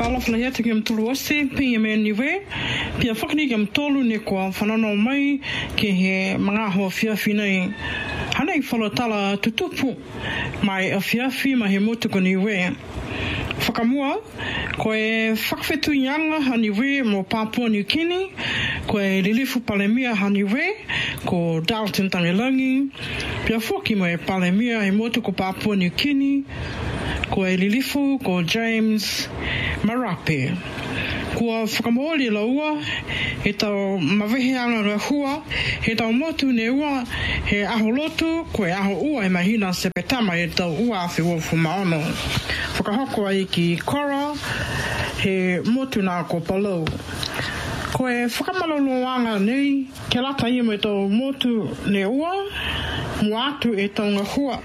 tala flaia te kem tulu ose pia me niwe pia whakani kem tolu ne kua whanano mai ke he mga hoa whiawhi nei hanei whalo tala tutupu mai a whiawhi ma he motu ko niwe whakamua koe whakawhetu ianga haniwe mo Papua New Guinea koe lilifu palemia haniwe ko Dalton Tangelangi pia whoki mo e palemia he motu ko Papua New Guinea koe lilifu ko James Marape kua whakamooli laua he tau maweheanga rahua he tau motu ne ua he aho lotu koe aho ua e mahina sepetama he tau ua awhi wofu maono whakahoko ai ki Kora he motu nā ko Palau koe whakamaloaloanga nei ke lata ia me tau motu ne ua mua atu e tau ngahua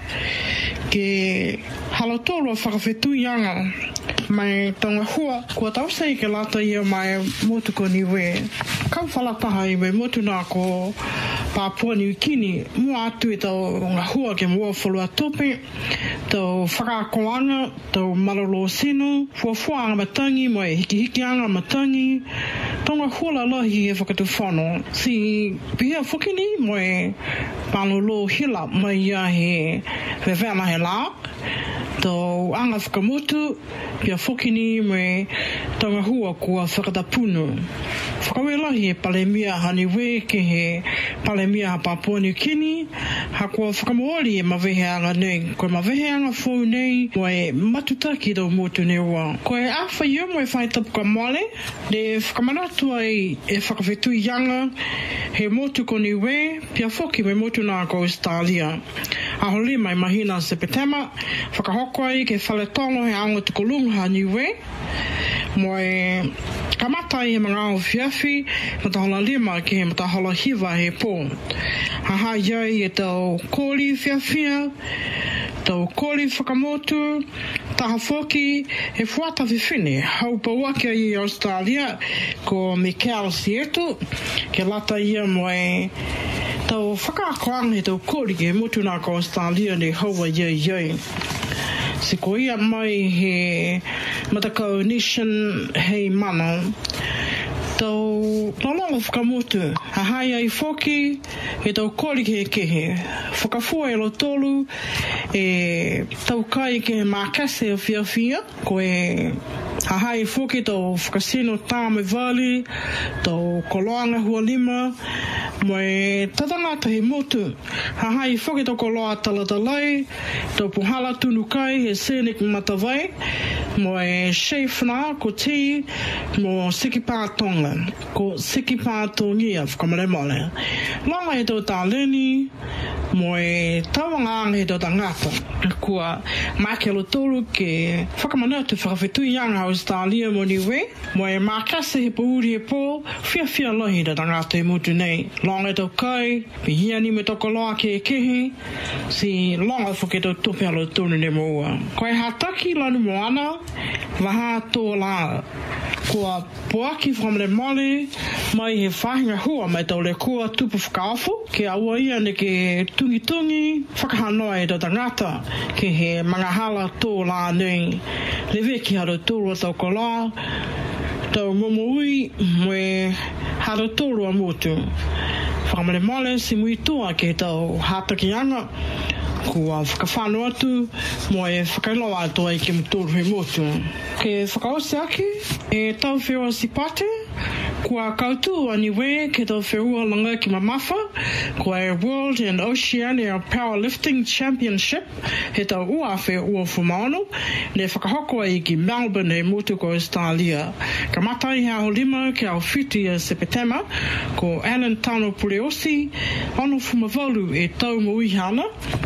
ke halotolo whakawhetu ianga mai tonga hua kua tausei ke lata ia mai motu ko niwe kau whalataha i me motu nā ko Papua New Guinea mua atu e tau ngā hua ke mua whalua tope tau whakakoanga tau malolo sino fuafuanga matangi mai hikihikianga matangi tonga hua la lahi e whakatu whano si pia whakini mai palolo hila mai ia he wewena he la tau anga whakamutu pia whakini mai tonga hua kua whakatapunu whakawelahi e palemia haniwe ke he palemia ha Papua New Guinea ha kua whakamoori e maweheanga nei koe maweheanga fōu nei moe matutaki tau motu ne ua koe awha ia moe whaitapuka male le whakamanatu ai e whakawhetu ianga he motu ko niwe pia whoki me motu nā ko Australia aho li mai mahina sepetema whakahoko ai ke whale tongo he aonga tukolunga niwe moe kamata i he mga au whiawhi matahola lima ke he matahola hiva he pō haha iai e tau kōli whiawhia tau kōli whakamotu taha whoki he whuata whiwhine hau pauake i Australia ko Michael Sieto ke lata ia moe tau whakaakoang he tau kōli ke motu nā ko Australia ne haua iai se ko ia mai he matakau nation hei mana tau lalonga whakamotu hahai ai whoki he tau kōli ke kehe whakafua e lo tolu e tau kai ke he mākase o whiawhia koe hahai whoki tau whakasino tāme vali tau koloanga hua lima moe tatangata he motu hahai whoki tau koloa talatalai tau puhala tunu kai he scenic matawai moe chef nā ko ti mo Sikipātonga ko Sikipātongia whakamaremole langa he tau tāleni moe tawanga he tau tangata kua makelo tolu ke whakamanatu whakawhetu ianga Australia mo niwe moe mākase he pauri he pō whiawhia lohi da tangata e mutu nei langa he tau kai pihiani me toko loa ke kehe si langa whuke tau tope alo tonu ne moua koe hataki lanu moana waha tō la kua poaki whamre male mai he whahinga hua mai tau le kua tupu whakaafo ke aua ia ne ke tungi whakahanoa e tau tangata ke he mangahala tō la nei lewe ki haro tōrua tau kola tau momoui moe haro tōrua motu whakamare male si mui toa ke tau hatakianga kua whakawhano atu mo e whakailoa atu ai ke mtoru he motu ke whakaose aki e tau whiua si pate kua kautu aniwe ke tau whiua langa ki mamafa kua e World and Oceania Powerlifting Championship he tau uawhi ua fumaono ne whakahoko ai ki Melbourne he motu ko Australia ka matai hea ho lima ke au whiti a Sepetema ko Alan Tano Pureosi ono fumavalu e tau mo ihana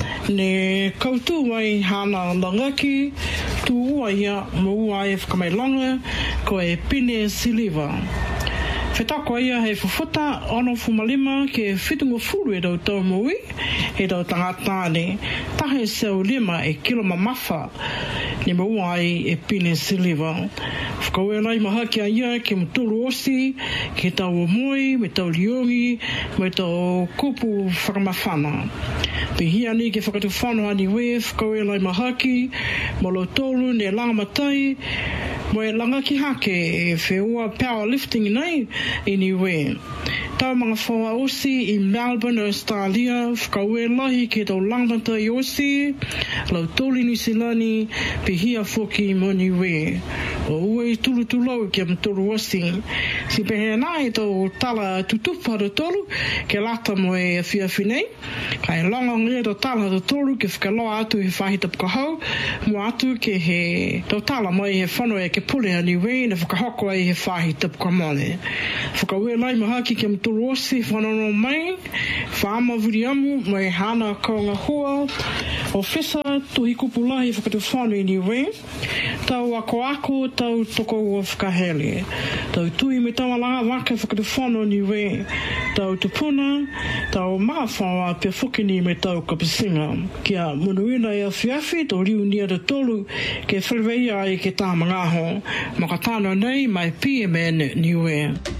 ne kautu mai hana langaki tu ua ia mo ua e whakamai longa ko e Pine Siliva whetako ia he fufuta ono fumalima ke whitungo furu e tau tau moui e tau tangatane tahe seu lima e kilo mamafa ni mo ua ai e Pine Siliva whakaue lai mahaki a ia ke mtulu osi ke tau omoi me tau liongi me tau kupu whakamawhana Pihia ni ke whakatu whanau ani we whakaue lai mahaki, molo tolu ne langa matai, mo e langa ki hake e whewua powerlifting nei i niwe. Tau mga whaua osi i Melbourne, Australia, whakaue lahi ke tau langmata i osi, lau tōli ni silani, pe hia whoki mo niwe. O ue i tulu tulau ki am tolu osi. Si pehe nai tau tala tutupa do tolu, ke lata mo e whiawhinei. Kai longa ngia tau tala do tolu ke whakaloa atu he whahita pukahau, mo atu ke he tau tala mo e he whano e ke pule a niwe, na whakahoko e he whahita pukamone. Whakaue lai mahaki ke am tolu osi, whanono mai, whaama vuri amu, mo e hana kaunga hoa, o whesa tuhi kupulahi whakatu whanu i niwe, tau ako tau toko ua whakahele. Tau tui me tau alanga waka whakatu whanu niwe, tau tupuna, tau maawhawa pe whukini me tau kapisinga. Kia munuina e a whiawhi, tau riu nia de tolu, ke whariweia ai ke tā mangaho, makatana nei mai PMN niwe.